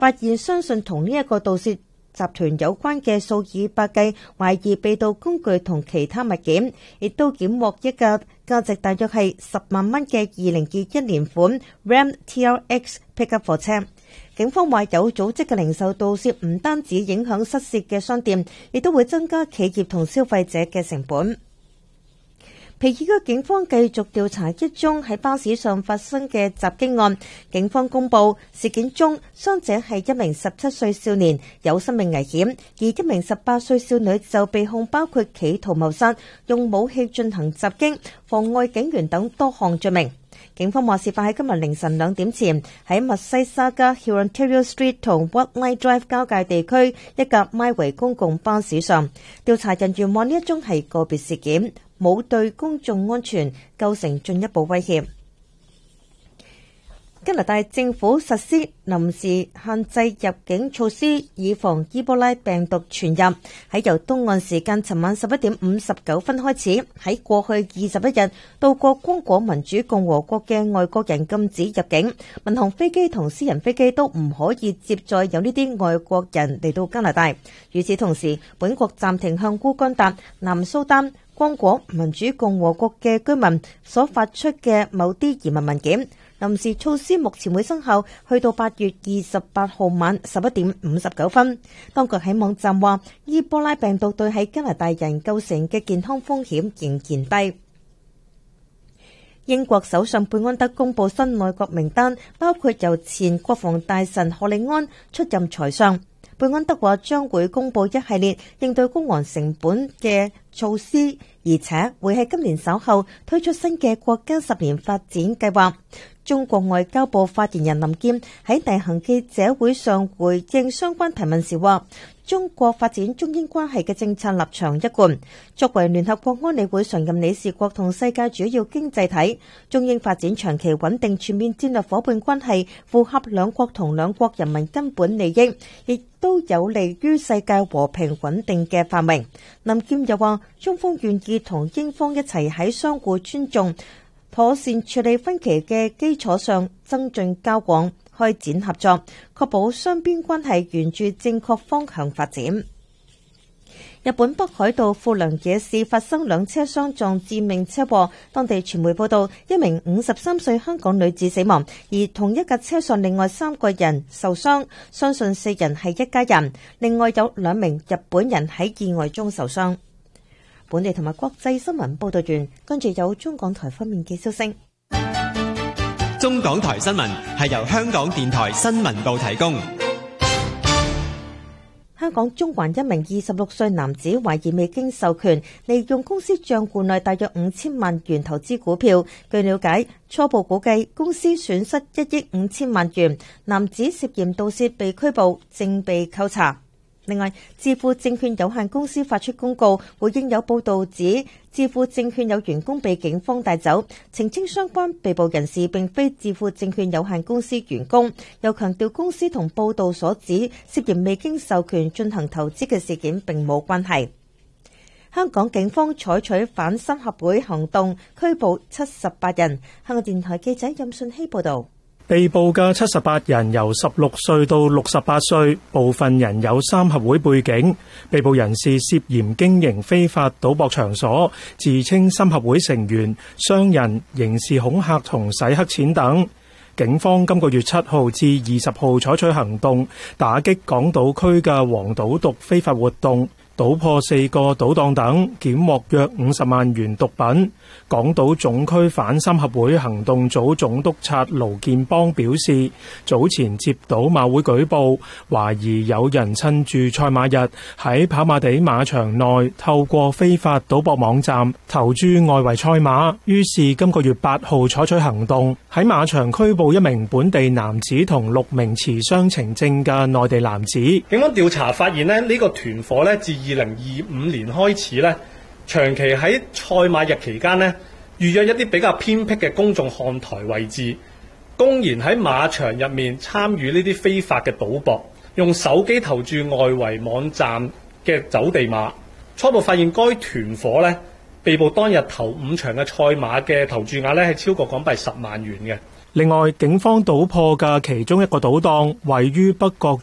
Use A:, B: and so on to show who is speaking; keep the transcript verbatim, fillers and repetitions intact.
A: 發現相信同呢一個盜竊集團有關嘅數以百計懷疑被盜工具同其他物件，亦都檢獲一架價值大約係十萬蚊嘅二零二一年款 Ram T R X Pickup 貨車。警方話有組織嘅零售盜竊唔單止影響失竊嘅商店，亦都會增加企業同消費者嘅成本。皮爾區警方繼續調查一宗喺巴士上發生嘅襲擊案。警方公布事件中傷者係一名十七歲少年，有生命危險，而一名十八歲少女就被控包括企圖謀殺、用武器進行襲擊、妨礙警員等多項罪名。警方話事發喺今日凌晨兩點前，喺密西沙加 Hurontario Street 同 Whiteline Drive 交界地區一架 MyWay 公共巴士上。調查人員話呢一宗係個別事件，冇對公眾安全構成進一步威脅。加拿大政府實施臨時限制入境措施，以防伊波拉病毒傳入。喺由東岸時間尋晚十一點五十九分開始，喺過去二十一日到過剛果民主共和國嘅外國人禁止入境，民航飛機同私人飛機都唔可以接載有呢啲外國人嚟到加拿大。與此同時，本國暫停向烏干達、南蘇丹、剛果民主共和國嘅居民所發出嘅某啲移民文件。臨時措施目前會生效，去到八月二十八號晚十一點五十九分。當局喺網站話，伊波拉病毒對喺加拿大人構成嘅健康風險仍然低。英國首相貝安德公布新內閣名單，包括由前國防大臣賀里安出任財相。貝安德話將會公布一系列應對高昂成本嘅措施，而且會喺今年稍後推出新嘅國家十年發展計劃。中國外交部發言人林劍喺例行記者會上回應相關提問時話，中國發展中英關係嘅政策立場一貫。作為聯合國安理會常任理事國同世界主要經濟體，中英發展長期穩定全面戰略夥伴關係，符合兩國同兩國人民根本利益，亦都有利於世界和平穩定嘅繁榮。林劍又話，中方願意同英方一齊喺相互尊重、妥善處理分歧嘅基礎上增進交往、開展合作，確保雙邊關係沿住正確方向發展。日本北海道富良野市發生兩車相撞致命車禍，當地傳媒報道，一名五十三歲香港女子死亡，而同一架車上另外三個人受傷，相信四人係一家人，另外有兩名日本人喺意外中受傷。本地同埋國際新聞報道完，跟住有中港台方面嘅消息。
B: 中港台新聞係由香港電台新聞部提供。
A: 香港中環一名二十六歲男子懷疑未經授權，利用公司賬戶內大約五千萬元投資股票。據了解，初步估計公司損失一億五千萬元。男子涉嫌盜竊被拘捕，正被扣查。另外，致富證券有限公司發出公告，回應有報道指致富證券有員工被警方帶走，澄清相關被捕人士並非致富證券有限公司員工，又強調公司同報道所指涉嫌未經授權進行投資嘅事件並冇關係。香港警方採取反三合會行動，拘捕七十八人。香港電台記者任信希報導。
C: 被捕嘅七十八人由十六歲到六十八歲，部分人有三合會背景。被捕人士涉嫌經營非法賭博場所，自稱三合會成員、商人、刑事恐嚇同洗黑錢等。警方今個月七號至二十號採取行動，打擊港島區嘅黃賭毒非法活動，搗破四個賭檔等，檢獲約五十萬元毒品。港島總區反三合會行動組總督察盧建邦表示，早前接到馬會舉報，懷疑有人趁住賽馬日喺跑馬地馬場內透過非法賭博網站投注外圍賽馬，於是今個月八號採取行動，喺馬場拘捕一名本地男子同六名持雙程證嘅內地男子。
D: 警方調查發現咧，呢個團伙咧自二零二五年開始咧，長期喺賽馬日期間呢，預約一啲比較偏僻嘅公眾看台位置，公然喺馬場入面參與呢啲非法嘅賭博，用手機投注外圍網站嘅走地馬。初步發現該團伙呢，被捕當日頭五場嘅賽馬嘅投注額呢係超過港幣十萬元嘅。
C: 另外，警方搗破嘅其中一個賭檔位於北角